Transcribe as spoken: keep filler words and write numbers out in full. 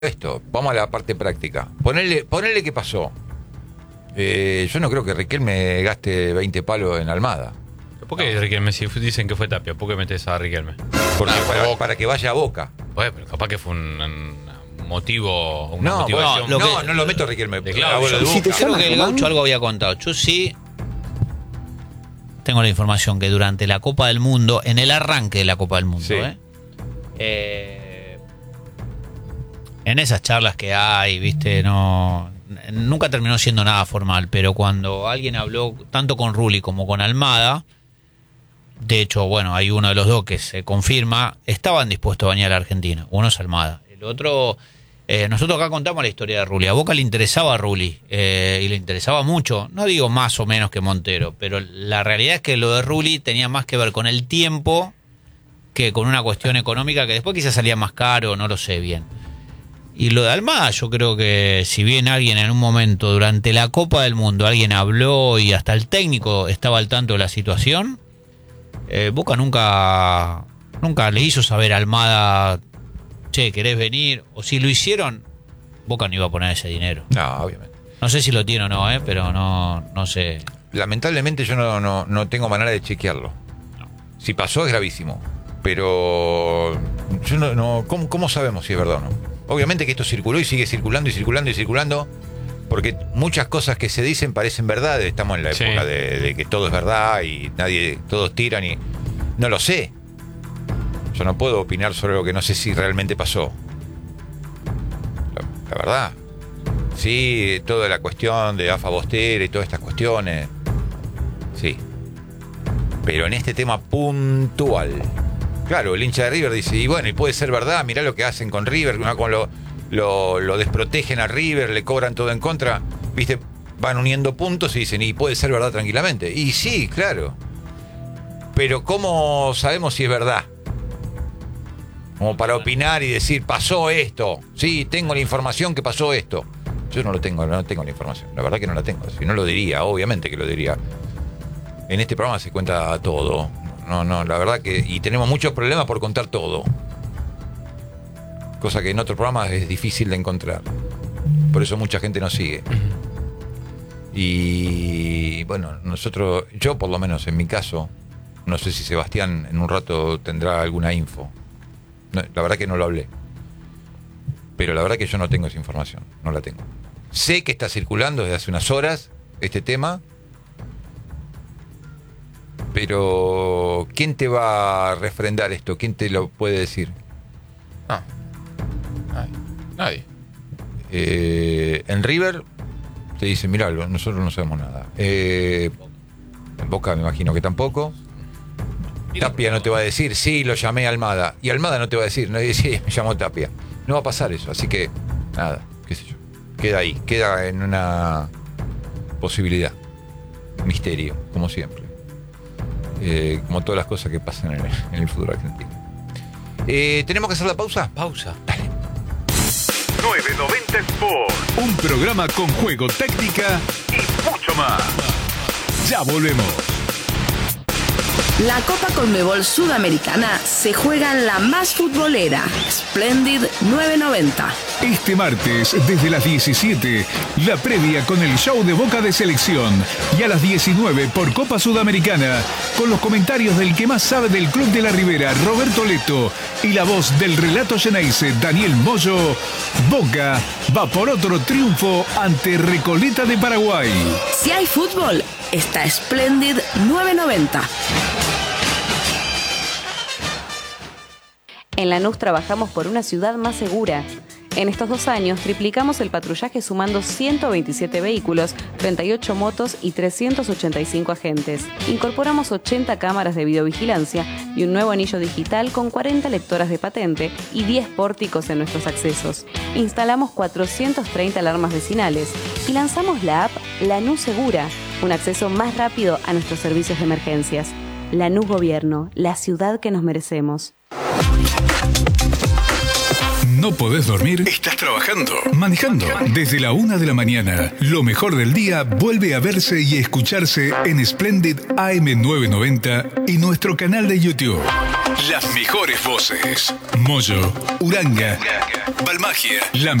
esto, vamos a la parte práctica. Ponele, ponele qué pasó. Eh, yo no creo que Riquelme gaste veinte palos en Almada. ¿Por qué no. Riquelme, si dicen que fue Tapia? ¿Por qué metes a Riquelme? Porque Ah, para, para que vaya a Boca. Pues, pero capaz que fue un, un motivo, una No, motivación. no, lo no, que- no lo meto a Riquelme. de Claudio. Hablo de Yo Boca. sí te creo que el Gaucho algo había contado. Yo sí tengo la información que durante la Copa del Mundo, en el arranque de la Copa del Mundo, Sí. ¿eh? Eh, en esas charlas que hay, viste, no nunca terminó siendo nada formal, pero cuando alguien habló tanto con Rulli como con Almada, de hecho, bueno, hay uno de los dos que se confirma, estaban dispuestos a bañar a la Argentina. Uno es Almada, el otro... Eh, nosotros acá contamos la historia de Rulli. A Boca le interesaba a Rulli eh, y le interesaba mucho. No digo más o menos que Montero, pero la realidad es que lo de Rulli tenía más que ver con el tiempo que con una cuestión económica que después quizás salía más caro, no lo sé bien. Y lo de Almada, yo creo que si bien alguien en un momento durante la Copa del Mundo, alguien habló y hasta el técnico estaba al tanto de la situación, eh, Boca nunca, nunca le hizo saber a Almada, che, ¿querés venir? O si lo hicieron, Boca no iba a poner ese dinero. No, obviamente. No sé si lo tiene o no, ¿eh? Pero no, no sé. Lamentablemente yo no, no, no tengo manera de chequearlo. Si pasó es gravísimo. Pero yo no, no ¿cómo, ¿cómo sabemos si es verdad o no? Obviamente que esto circuló y sigue circulando y circulando y circulando, porque muchas cosas que se dicen parecen verdad. Estamos en la Sí. época de, de que todo es verdad y nadie, todos tiran y no lo sé. Yo no puedo opinar sobre lo que no sé si realmente pasó. La, la verdad. Sí, toda la cuestión de Afa Bostera y todas estas cuestiones. Sí. Pero en este tema puntual. Claro, el hincha de River dice, y bueno, y puede ser verdad, mirá lo que hacen con River, con lo, lo, lo desprotegen a River, le cobran todo en contra. Viste, van uniendo puntos y dicen, y puede ser verdad tranquilamente. Y sí, claro. Pero ¿cómo sabemos si es verdad? Como para opinar y decir, pasó esto. Sí, tengo la información que pasó esto. Yo no lo tengo, no tengo la información. La verdad que no la tengo. Si no lo diría, obviamente que lo diría. En este programa se cuenta todo. No, no, la verdad que... Y tenemos muchos problemas por contar todo. Cosa que en otros programas es difícil de encontrar. Por eso mucha gente nos sigue. Y bueno, nosotros... Yo por lo menos en mi caso... No sé si Sebastián en un rato tendrá alguna info. No, la verdad que no lo hablé. Pero la verdad que yo no tengo esa información. No la tengo. Sé que está circulando desde hace unas horas este tema. Pero ¿quién te va a refrendar esto? ¿Quién te lo puede decir? Ah. Nadie. Nadie. Eh, en River te dicen, mirá, nosotros no sabemos nada. Eh, en Boca me imagino que tampoco. Tapia no te va a decir, sí, lo llamé a Almada. Y Almada no te va a decir, no sí, me llamó Tapia. No va a pasar eso, así que, nada, qué sé yo. Queda ahí, queda en una posibilidad. Misterio, como siempre. Eh, como todas las cosas que pasan en el, en el fútbol argentino. Eh, ¿Tenemos que hacer la pausa? Pausa. Dale. novecientos noventa Sport. Un programa con juego, técnica y mucho más. Ya volvemos. La Copa Conmebol Sudamericana se juega en la más futbolera, Splendid novecientos noventa. Este martes, desde las diecisiete, la previa con el show de Boca de Selección. Y a las diecinueve por Copa Sudamericana, con los comentarios del que más sabe del Club de la Ribera, Roberto Leto, y la voz del relato Geneise, Daniel Moyo. Boca va por otro triunfo ante Recoleta de Paraguay. Si hay fútbol, está Splendid novecientos noventa. En Lanús trabajamos por una ciudad más segura. En estos dos años triplicamos el patrullaje sumando ciento veintisiete vehículos, treinta y ocho motos y trescientos ochenta y cinco agentes. Incorporamos ochenta cámaras de videovigilancia y un nuevo anillo digital con cuarenta lectoras de patente y diez pórticos en nuestros accesos. Instalamos cuatrocientas treinta alarmas vecinales y lanzamos la app Lanús Segura, un acceso más rápido a nuestros servicios de emergencias. Lanús Gobierno, la ciudad que nos merecemos. ¿No podés dormir? ¿Estás trabajando? ¿Manejando? Desde la una de la mañana, lo mejor del día vuelve a verse y escucharse en Splendid A M novecientos noventa y nuestro canal de YouTube. Las mejores voces. Moyo, Uranga, Balmagia, La